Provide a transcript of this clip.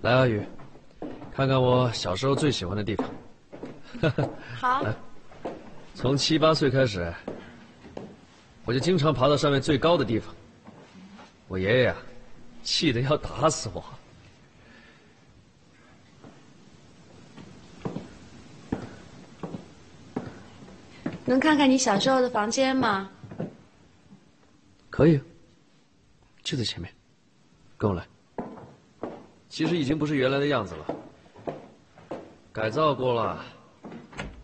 来，阿宇，看看我小时候最喜欢的地方。 好。 从7、8岁开始，我就经常爬到上面最高的地方。我爷爷呀，气得要打死我。 能看看你小时候的房间吗？ 可以，就在前面，跟我来。其实已经不是原来的样子了，改造过了。